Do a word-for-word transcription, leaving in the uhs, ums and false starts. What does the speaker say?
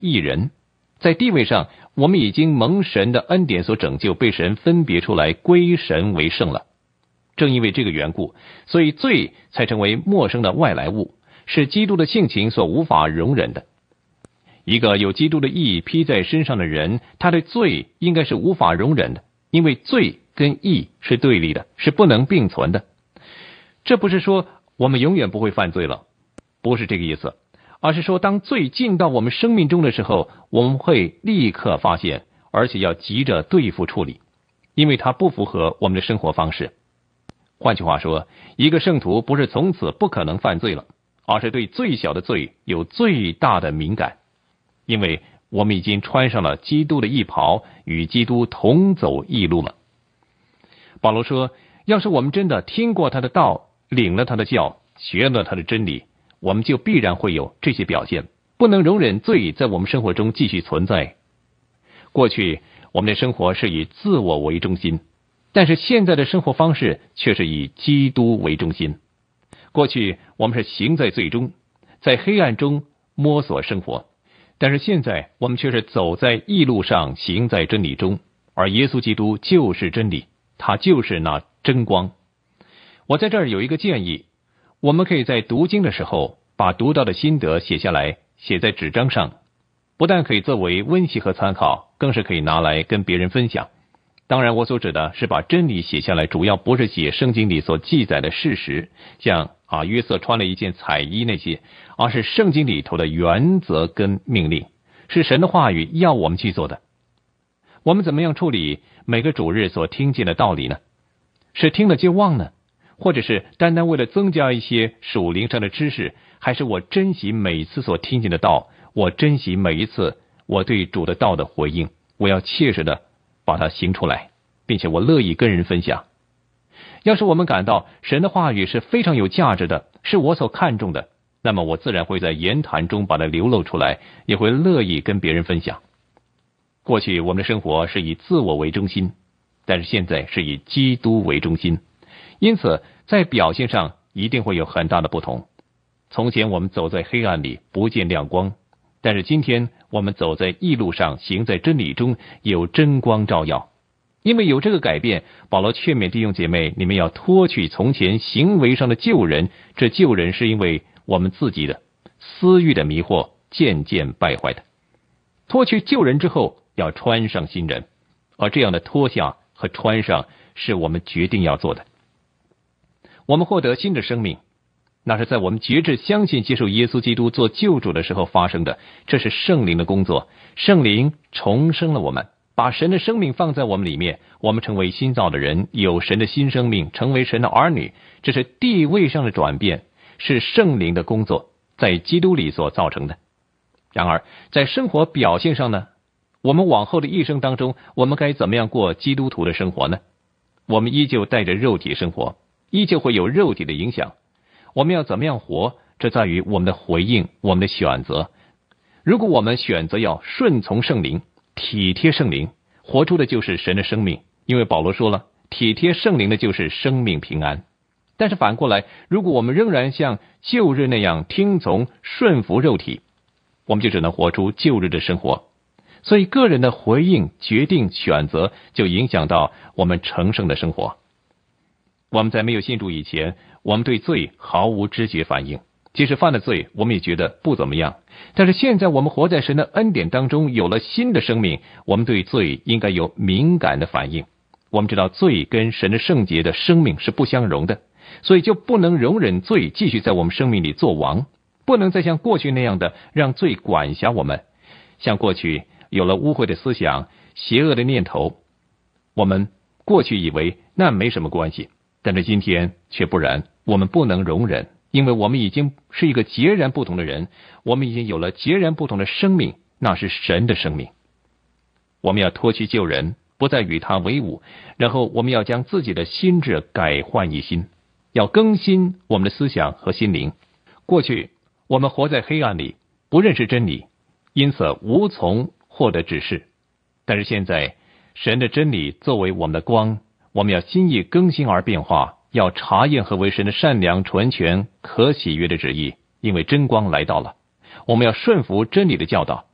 义人。在地位上，我们已经蒙神的恩典所拯救，被神分别出来，归神为圣了。正因为这个缘故，所以罪才成为陌生的外来物，是基督的性情所无法容忍的。一个有基督的义披在身上的人，他对罪应该是无法容忍的，因为罪跟义是对立的，是不能并存的。这不是说我们永远不会犯罪了，不是这个意思，而是说当罪进到我们生命中的时候，我们会立刻发现，而且要急着对付处理，因为它不符合我们的生活方式。换句话说，一个圣徒不是从此不可能犯罪了，而是对最小的罪有最大的敏感，因为我们已经穿上了基督的义袍，与基督同走义路了。保罗说，要是我们真的听过他的道，领了他的教，学了他的真理，我们就必然会有这些表现，不能容忍罪在我们生活中继续存在。过去我们的生活是以自我为中心，但是现在的生活方式却是以基督为中心。过去我们是行在罪中，在黑暗中摸索生活，但是现在我们却是走在义路上，行在真理中，而耶稣基督就是真理，他就是那真光。我在这儿有一个建议，我们可以在读经的时候把读到的心得写下来，写在纸张上，不但可以作为温习和参考，更是可以拿来跟别人分享。当然我所指的是把真理写下来，主要不是写圣经里所记载的事实，像啊约瑟穿了一件彩衣那些，而是圣经里头的原则跟命令，是神的话语要我们去做的。我们怎么样处理每个主日所听见的道理呢？是听了就忘呢？或者是单单为了增加一些属灵上的知识，还是我珍惜每一次所听见的道，我珍惜每一次我对主的道的回应，我要切实的把它行出来，并且我乐意跟人分享。要是我们感到神的话语是非常有价值的，是我所看重的，那么我自然会在言谈中把它流露出来，也会乐意跟别人分享。过去我们的生活是以自我为中心，但是现在是以基督为中心，因此在表现上一定会有很大的不同。从前我们走在黑暗里，不见亮光，但是今天我们走在义路上，行在真理中，有真光照耀。因为有这个改变，保罗劝勉弟兄姐妹，你们要脱去从前行为上的旧人，这旧人是因为我们自己的私欲的迷惑渐渐败坏的。脱去旧人之后，要穿上新人，而这样的脱下和穿上是我们决定要做的。我们获得新的生命，那是在我们决志相信接受耶稣基督做救主的时候发生的，这是圣灵的工作。圣灵重生了我们，把神的生命放在我们里面，我们成为新造的人，有神的新生命，成为神的儿女，这是地位上的转变，是圣灵的工作，在基督里所造成的。然而在生活表现上呢，我们往后的一生当中，我们该怎么样过基督徒的生活呢？我们依旧带着肉体生活，依旧会有肉体的影响。我们要怎么样活，这在于我们的回应，我们的选择。如果我们选择要顺从圣灵，体贴圣灵，活出的就是神的生命，因为保罗说了，体贴圣灵的就是生命平安。但是反过来，如果我们仍然像旧日那样听从顺服肉体，我们就只能活出旧日的生活。所以个人的回应、决定、选择就影响到我们成圣的生活。我们在没有信主以前，我们对罪毫无知觉反应，即使犯了罪，我们也觉得不怎么样。但是现在我们活在神的恩典当中，有了新的生命，我们对罪应该有敏感的反应。我们知道罪跟神的圣洁的生命是不相容的，所以就不能容忍罪继续在我们生命里做王，不能再像过去那样的让罪管辖我们。像过去有了污秽的思想、邪恶的念头，我们过去以为那没什么关系，但是今天却不然，我们不能容忍，因为我们已经是一个截然不同的人，我们已经有了截然不同的生命，那是神的生命。我们要脱去旧人，不再与他为伍，然后我们要将自己的心智改换一新，要更新我们的思想和心灵。过去我们活在黑暗里，不认识真理，因此无从获得指示。但是现在神的真理作为我们的光，我们要心意更新而变化，要查验何为神的善良、纯全、可喜悦的旨意，因为真光来到了。我们要顺服真理的教导，